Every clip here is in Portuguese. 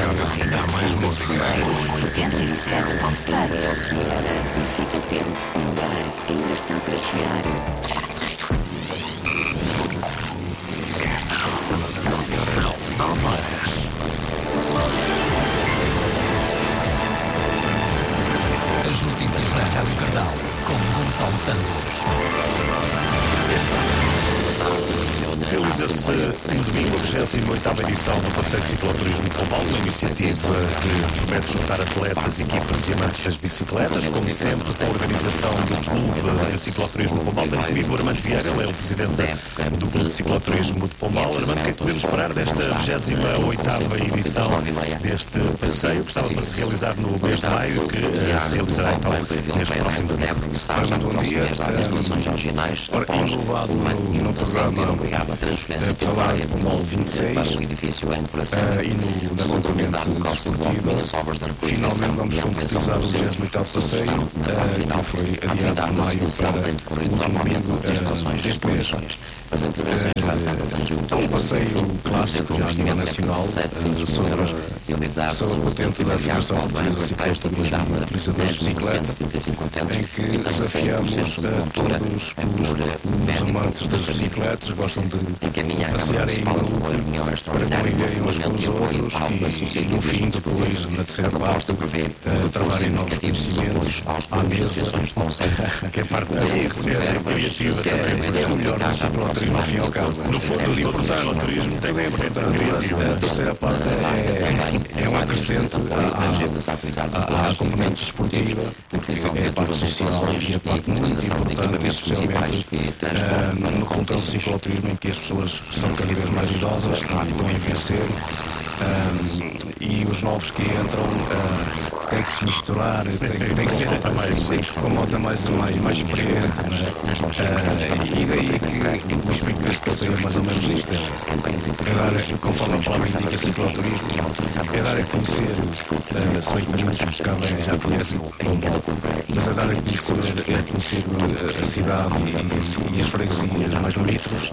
Dá mais música. 87.6. E fica atento, o bar ainda está para chegar. Não mais. As notícias da Rádio Cardal com Gonçalo Santos. Realiza-se no domingo a 28ª edição do Passeio de Cicloturismo de Pombal, uma iniciativa que promete juntar atletas, equipas e amantes das bicicletas, como sempre, com a organização do Clube de Cicloturismo de Pombal. Tem comigo o Armando Vieira, ele é o presidente do Clube de Cicloturismo de Pombal. Armando, o que é que podemos esperar desta 28ª edição deste passeio que estava para se realizar no mês de maio, que se realizará então neste próximo domingo? Bom dia. Englobado no programa falar Pombal 26 e no componente desportiva, finalmente vamos concretizar o 28º passeio, que foi adiado de maio para o domingo deste mês. Um passeio clássico já a nível nacional sobre a patente da Federação Portuguesa de Cicloturismo e Utilizadores de Bicicleta, em que desafiamos todos os amantes das bicicletas, gostam de passear em grupo para conviverem uns com os outros e no fim, depois, na terceira parte, trabalharem novos conhecimentos à mesa, Que é parte da criativa também, é o melhor do cicloturismo, ao fim e ao cabo. no fundo, o cicloturismo tem uma vertente criativa. A terceira parte é um acrescente à componente desportiva, porque é a parte social e a parte muito importante, especialmente no controle do cicloturismo, em que as pessoas são cada vez mais idosas, estão a envelhecer, e os novos que entram têm que se misturar, tem que ser com moto mais experiente, e daí que o espírito deste passeio é mais ou menos isto, é dar, conforme a palavra indica, cicloturismo, é dar a conhecer, se bem que muitos já conhecem Pombal, mas é dar a conhecer a cidade e as freguesias mais limítrofes,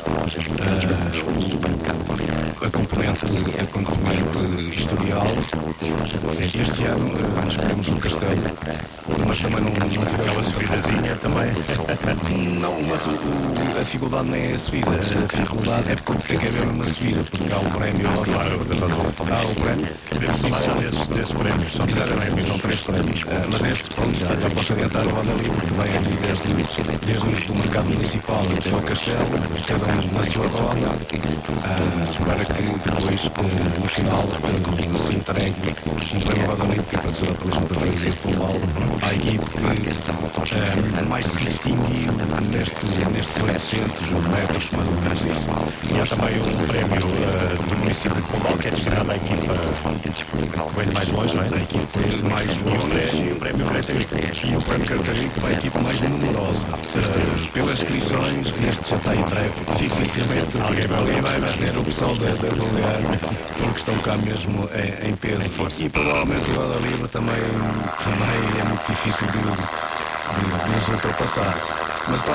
a componente historial. Este ano nós queremos um castelo, mas também não tivemos Aquela subidazinha também. Não, mas a dificuldade não é a subida, a dificuldade é porque tem que haver uma subida, porque há um prémio lá há o prémio. Podemos falar já desses prémios, são Três prémios, mas este pronto, já posso adiantar o roda livre, que vem ali desde o mercado municipal até ao castelo, cada um na sua roda, para que depois, no final, se entregue um prémio roda livre, que é para dizer ao turismo da freguesia de Pombal, à equipe que mais se distinguiu nestes 800 metros, mais ou menos isso. E há também um prémio do município de Pombal que é destinado à equipa que vem de mais longe, não é? A equipe mais longe E o prémio característico. e o prémio característico vai a equipe mais numerosa. Pelas inscrições, este já está entregue. Dificilmente alguém vai ter o pessoal da Bulgária, porque estão cá mesmo em peso. E provavelmente o roda livre também é muito difícil de nos ultrapassar. Mas